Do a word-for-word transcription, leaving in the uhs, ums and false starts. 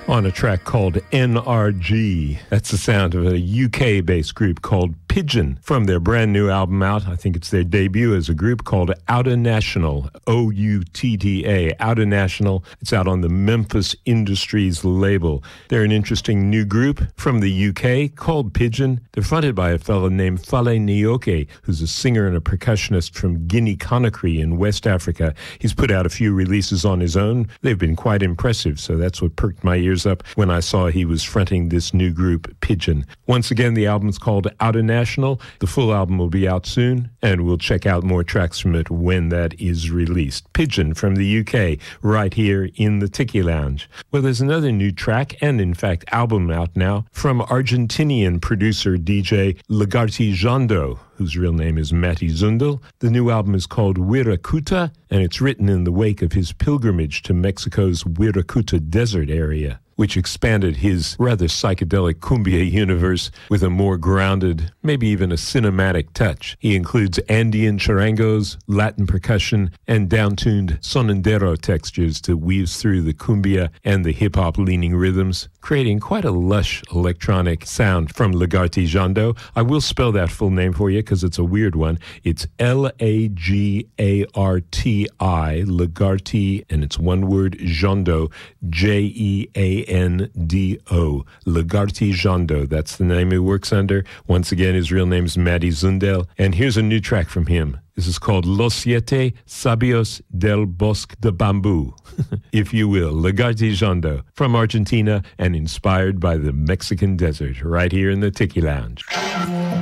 on a track called N R G. That's the sound of a U K-based group called Pigeon from their brand new album out. I think it's their debut as a group called Outta National, O U T T A, Outta National. It's out on the Memphis Industries label. They're an interesting new group from the U K called Pigeon. They're fronted by a fellow named Fale Nyoke, who's a singer and a percussionist from Guinea-Conakry in West Africa. He's put out a few releases on his own. They've been quite impressive, so that's what perked my ears up when I saw he was fronting this new group, Pigeon. Once again, the album's called Outta National. The full album will be out soon, and we'll check out more tracks from it when that is released. Pigeon from the U K, right here in the Tiki Lounge. Well, there's another new track, and in fact, album out now, from Argentinian producer D J Lagarty Jondo, whose real name is Mati Zundel. The new album is called Wirakuta, and it's written in the wake of his pilgrimage to Mexico's Wirakuta Desert area, which expanded his rather psychedelic cumbia universe with a more grounded, maybe even a cinematic touch. He includes Andean charangos, Latin percussion, and down-tuned sonandero textures that weaves through the cumbia and the hip-hop leaning rhythms, creating quite a lush electronic sound from Lagarty Jondo. I will spell that full name for you because it's a weird one. It's L A G A R T I, Lagarty, and it's one word, Jondo, J E A N D O, Lagarty Jondo. That's the name he works under. Once again, his real name is Mati Zundel. And here's a new track from him. This is called Los Siete Sabios del Bosque de Bambú, if you will. Lagarty Jondo from Argentina and inspired by the Mexican desert right here in the Tiki Lounge.